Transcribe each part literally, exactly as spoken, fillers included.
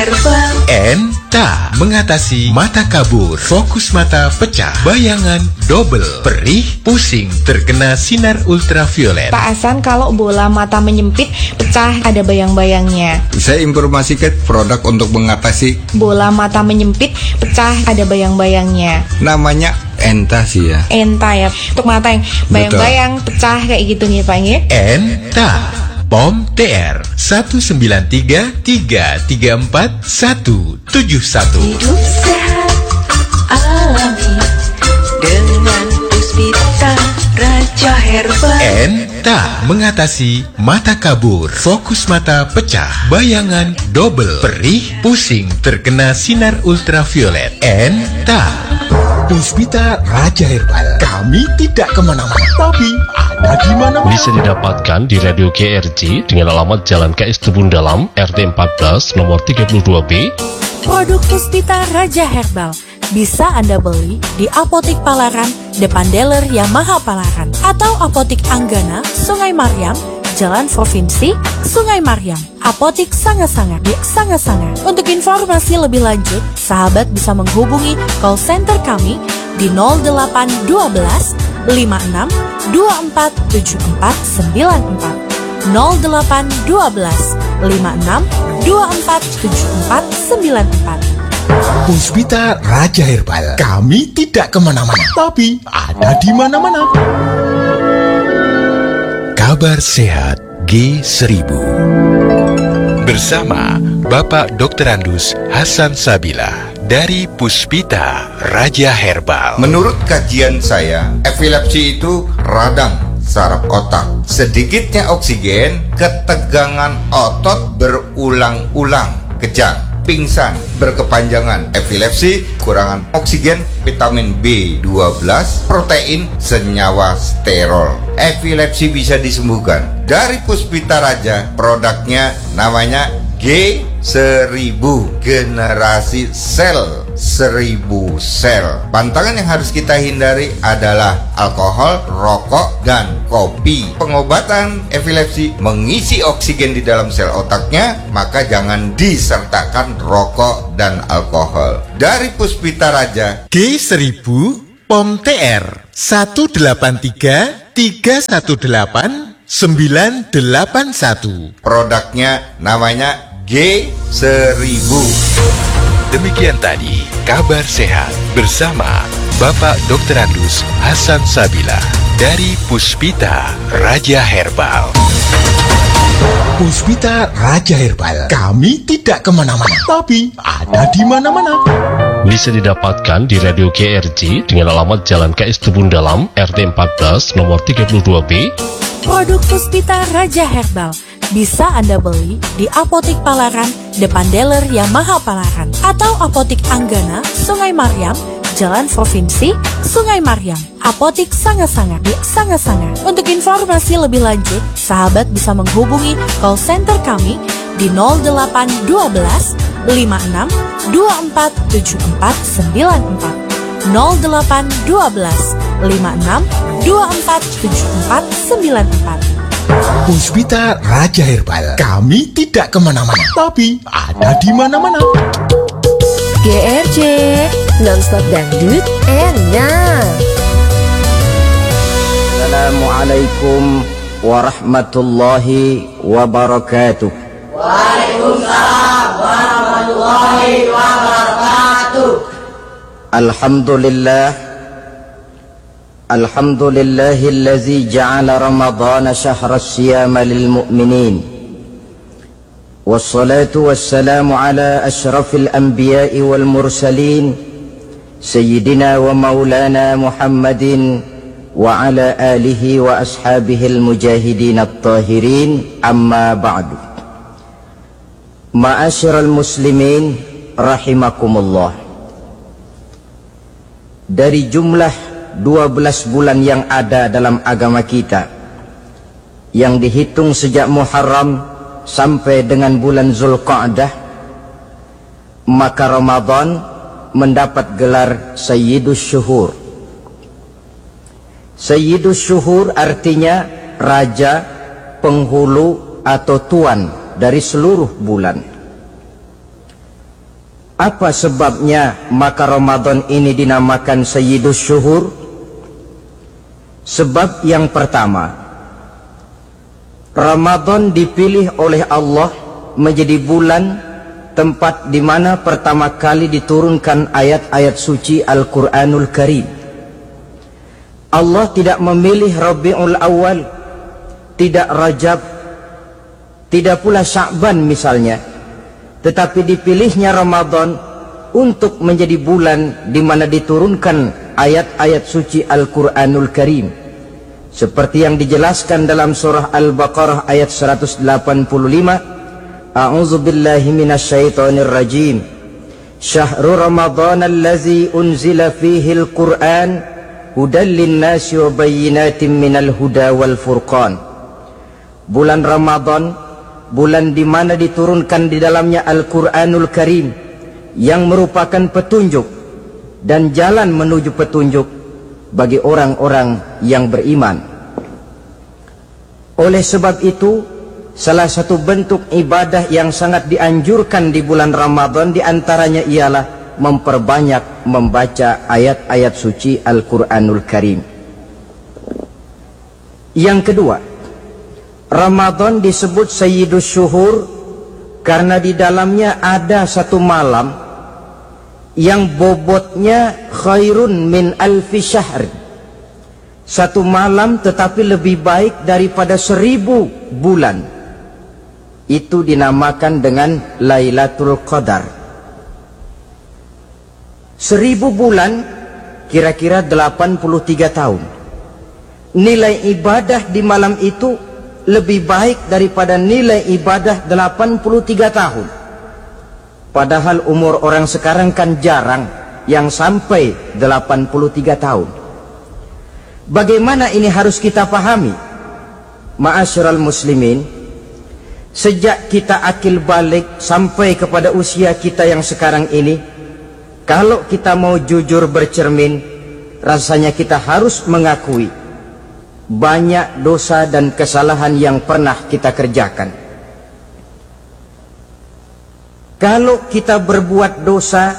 Enta mengatasi mata kabur, fokus mata pecah, bayangan double, perih, pusing, terkena sinar ultraviolet. Pak Hasan, kalau bola mata menyempit, pecah, ada bayang-bayangnya. Saya informasikan produk untuk mengatasi bola mata menyempit, pecah, ada bayang-bayangnya. Namanya Enta sih ya. Enta ya, untuk mata yang bayang-bayang, pecah kayak gitu nih Pak ya. Enta P O M T R satu sembilan tiga tiga tiga empat satu tujuh satu. Hidup sehat alami dengan Puspita Raja Herbal. Enta mengatasi mata kabur, fokus mata pecah, bayangan double, perih, pusing, terkena sinar ultraviolet. Enta Puspita Raja Herbal. Kami tidak kemana-mana, tapi ada di mana-mana. Bisa didapatkan di Radio K R J dengan alamat Jalan K S Tebun Dalam, R T empat belas, nomor tiga puluh dua B. Produk Puspita Raja Herbal bisa Anda beli di Apotik Palaran, depan dealer Yamaha Palaran, atau Apotik Anggana, Sungai Mariam, Jalan Provinsi, Sungai Mariam. Apotik Sanga-Sanga di Sanga-Sanga. Untuk informasi lebih lanjut, sahabat bisa menghubungi call center kami di nol delapan dua belas lima enam dua empat tujuh empat sembilan empat nol delapan dua belas lima enam dua empat tujuh empat sembilan empat. Puspita Raja Herbal. Kami tidak kemana-mana, tapi ada di mana-mana. Kabar Sehat G seribu bersama Bapak Dokter Andus Hasan Sabila dari Puspita Raja Herbal. Menurut kajian saya, epilepsi itu radang saraf otak. Sedikitnya oksigen, ketegangan otot berulang-ulang, kejang, pingsan berkepanjangan, epilepsi, kurangan oksigen, vitamin B dua belas, protein, senyawa sterol. Epilepsi bisa disembuhkan. Dari Puspita Raja, produknya namanya G seribu, generasi sel seribu sel. Pantangan yang harus kita hindari adalah alkohol, rokok, dan kopi. Pengobatan epilepsi mengisi oksigen di dalam sel otaknya, maka jangan disertakan rokok dan alkohol. Dari Puspita Raja G seribu P O M T R satu delapan tiga tiga satu delapan sembilan delapan satu. Produknya namanya G seribu. Demikian tadi kabar sehat bersama Bapak Dokter Andus Hasan Sabila dari Puspita Raja Herbal. Puspita Raja Herbal. Kami tidak kemana-mana, tapi ada di mana-mana. Bisa didapatkan di Radio K R J dengan alamat Jalan K S Tebun Dalam, R T empat belas, nomor tiga puluh dua B. Produk Puspita Raja Herbal bisa Anda beli di Apotik Palaran, depan dealer Yamaha Palaran, atau Apotik Anggana, Sungai Mariam, Jalan Provinsi, Sungai Mariam. Apotik Sanga-Sanga di Sanga-Sanga. Untuk informasi lebih lanjut, sahabat bisa menghubungi call center kami di nol delapan dua belas lima enam dua empat tujuh empat sembilan empat nol delapan dua belas lima enam dua empat tujuh empat sembilan empat. Puspita Raja Herbal. Kami tidak kemana-mana, tapi ada di mana-mana. G R J, non-stop dangdut enak. Assalamualaikum warahmatullahi wabarakatuh. Waalaikumsalam warahmatullahi wabarakatuh. Alhamdulillah. Alhamdulillahillazi ja'ala Ramadhana syahra siyama lil mu'minin. Wassalatu wassalamu ala ashrafil anbiya'i wal mursalin Sayyidina wa maulana Muhammadin wa ala alihi wa ashabihil mujahidin at-tahirin, amma ba'du. Ma'asyiral muslimin rahimakumullah. Dari jumlah dua belas bulan yang ada dalam agama kita, yang dihitung sejak Muharram sampai dengan bulan Zulqa'dah, maka Ramadan mendapat gelar Sayyidus Syuhur. Sayyidus Syuhur artinya raja, penghulu atau tuan dari seluruh bulan. Apa sebabnya maka Ramadan ini dinamakan Sayyidus Syuhur? Sebab yang pertama, Ramadan dipilih oleh Allah menjadi bulan tempat di mana pertama kali diturunkan ayat-ayat suci Al-Quranul Karim. Allah tidak memilih Rabiul Awal, tidak Rajab, tidak pula Sya'ban misalnya, tetapi dipilihnya Ramadan untuk menjadi bulan di mana diturunkan ayat-ayat suci Al-Quranul Karim, seperti yang dijelaskan dalam surah Al-Baqarah ayat seratus delapan puluh lima. A'udzu billahi minasyaitonir rajim. Syahrul Ramadan allazi unzila fihi al-Qur'an hudan lin-nasi wa bayyinatin minal huda wal furqan. Bulan Ramadan, bulan di mana diturunkan di dalamnya Al-Quranul Karim yang merupakan petunjuk dan jalan menuju petunjuk bagi orang-orang yang beriman. Oleh sebab itu, salah satu bentuk ibadah yang sangat dianjurkan di bulan Ramadan diantaranya ialah memperbanyak membaca ayat-ayat suci Al-Quranul Karim. Yang kedua, Ramadan disebut Sayyidus Syuhur karena di dalamnya ada satu malam yang bobotnya khairun min alfi syahr. Satu malam tetapi lebih baik daripada seribu bulan. Itu dinamakan dengan Lailatul Qadar. Seribu bulan kira-kira delapan puluh tiga tahun. Nilai ibadah di malam itu lebih baik daripada nilai ibadah delapan puluh tiga tahun. Padahal umur orang sekarang kan jarang yang sampai delapan puluh tiga tahun. Bagaimana ini harus kita pahami? Ma'asyiral muslimin, sejak kita akil balik sampai kepada usia kita yang sekarang ini, kalau kita mau jujur bercermin, rasanya kita harus mengakui banyak dosa dan kesalahan yang pernah kita kerjakan. Kalau kita berbuat dosa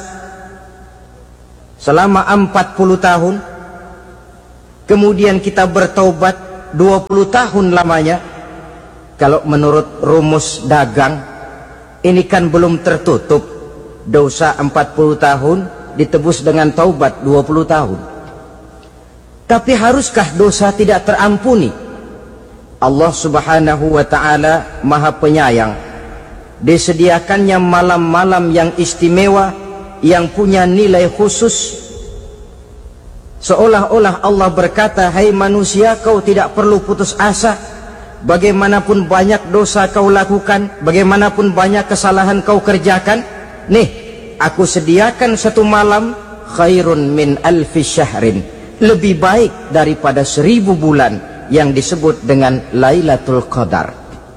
selama empat puluh tahun, kemudian kita bertaubat dua puluh tahun lamanya, kalau menurut rumus dagang, ini kan belum tertutup. Dosa empat puluh tahun ditebus dengan taubat dua puluh tahun. Tapi haruskah dosa tidak terampuni? Allah Subhanahu wa ta'ala Maha Penyayang. Disediakannya malam-malam yang istimewa, yang punya nilai khusus. Seolah-olah Allah berkata, hai manusia, kau tidak perlu putus asa. Bagaimanapun banyak dosa kau lakukan, bagaimanapun banyak kesalahan kau kerjakan, nih, aku sediakan satu malam khairun min alfi syahrin, lebih baik daripada seribu bulan, yang disebut dengan Lailatul Qadar.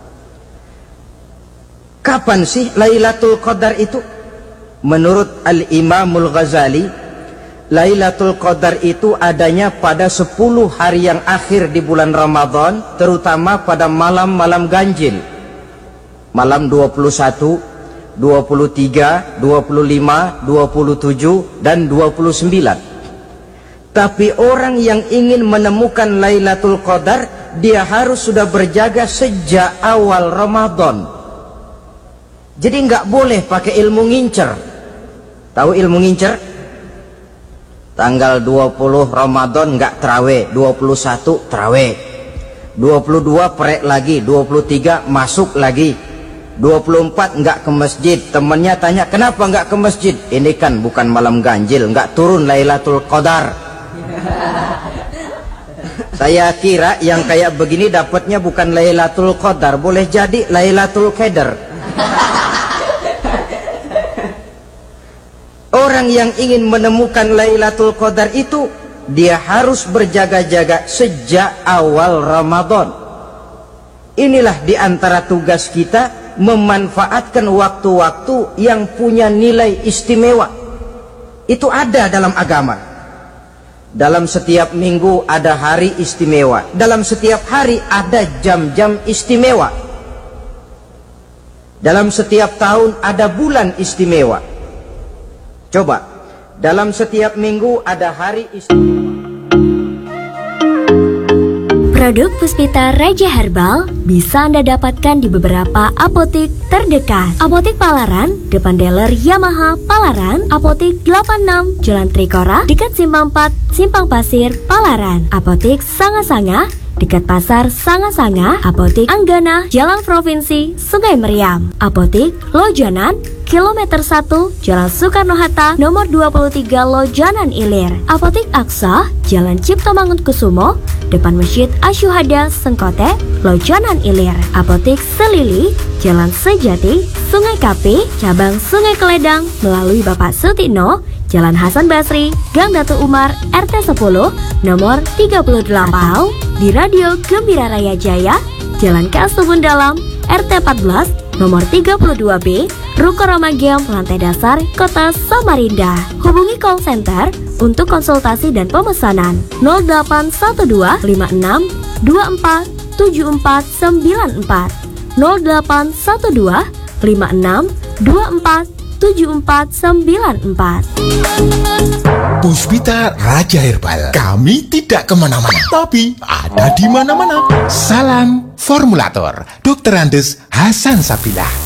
Kapan sih Lailatul Qadar itu? Menurut Al-Imamul Ghazali, Lailatul Qadar itu adanya pada sepuluh hari yang akhir di bulan Ramadan, terutama pada malam-malam ganjil. Malam dua puluh satu, dua puluh tiga, dua puluh lima, dua puluh tujuh, dan dua puluh sembilan. Tapi orang yang ingin menemukan Lailatul Qadar, dia harus sudah berjaga sejak awal Ramadan. Jadi nggak boleh pakai ilmu ngincer. Tahu ilmu ngincer? Tanggal dua puluh Ramadan nggak terawih, dua puluh satu terawih, dua puluh dua perek lagi, dua puluh tiga masuk lagi, dua puluh empat nggak ke masjid. Temannya tanya, kenapa nggak ke masjid? Ini kan bukan malam ganjil, nggak turun Lailatul Qadar. Saya kira yang kayak begini dapatnya bukan Lailatul Qadar, boleh jadi Lailatul Qadar. Orang yang ingin menemukan Lailatul Qadar itu, dia harus berjaga-jaga sejak awal Ramadan. Inilah diantara tugas kita, memanfaatkan waktu-waktu yang punya nilai istimewa. Itu ada dalam agama. Dalam setiap minggu ada hari istimewa. Dalam setiap hari ada jam-jam istimewa. Dalam setiap tahun ada bulan istimewa. Coba, dalam setiap minggu ada hari istimewa. Produk Puspita Raja Herbal bisa Anda dapatkan di beberapa apotik terdekat. Apotik Palaran, depan dealer Yamaha Palaran. Apotik delapan puluh enam, Jalan Trikora, dekat Simpang empat, Simpang Pasir, Palaran. Apotik Sanga-Sanga, dekat Pasar Sanga-Sanga. Apotik Anggana, Jalan Provinsi, Sungai Meriam. Apotik Lojanan, Kilometer satu, Jalan Soekarno-Hatta, nomor dua puluh tiga, Lojanan Ilir. Apotik Aksa, Jalan Cipto Mangunkusumo, depan Masjid Asyuhada, Sengkote, Lojanan Ilir. Apotik Selili, Jalan Sejati, Sungai Kapi, Cabang Sungai Keledang, melalui Bapak Sutino, Jalan Hasan Basri, Gang Datu Umar, R T sepuluh, nomor tiga puluh delapan. Di Radio Gembira Raya Jaya, Jalan K S Tubun Dalam, R T empat belas, nomor tiga puluh dua B, Ruko Ramagem, lantai dasar, Kota Samarinda. Hubungi call center untuk konsultasi dan pemesanan nol delapan satu dua lima enam dua empat tujuh empat sembilan empat, nol delapan satu dua lima enam dua empat tujuh empat sembilan empat. Puspita Raja Herbal, kami tidak kemana-mana, tapi ada di mana-mana. Salam Formulator, Dokter Andes Hasan Sabilah.